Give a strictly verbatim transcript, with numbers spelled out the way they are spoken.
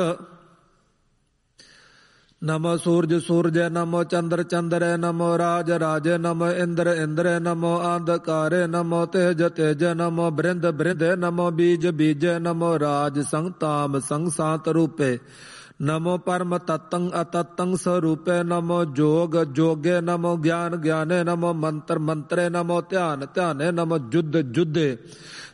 ਨਮੋ ਸੂਰਜ ਸੂਰਜੈ ਨਮੋ ਚੰਦਰ ਚੰਦਰੈ ਨਮੋ ਰਾਜ ਰਾਜੈ ਨਮੋ ਇੰਦਰ ਇੰਦਰੈ ਨਮੋ ਅੰਧਕਾਰੈ ਨਮੋ ਤੇਜ ਤੇਜੈ ਨਮੋ ਬ੍ਰਿੰਦ ਬ੍ਰਿੰਦੈ ਨਮੋ ਬੀਜ ਬੀਜੈ ਨਮੋ ਰਾਜ ਸੰਤਾਮ ਸੰਸਾਤ ਰੂਪੇ ਨਮੋ ਪਰਮ ਤਤੰ ਅਤਤੰ ਸਰੂਪੇ ਨਮੋ ਜੋਗ ਜੋਗੇ ਨਮੋ ਗਿਆਨ ਗਿਆਨੇ ਨਮੋ ਮੰਤਰ ਮੰਤਰੇ ਨਮੋ ਧਿਆਨ ਧਿਆਨੇ ਨਮੋ ਜੁਧ ਜੁਧੇ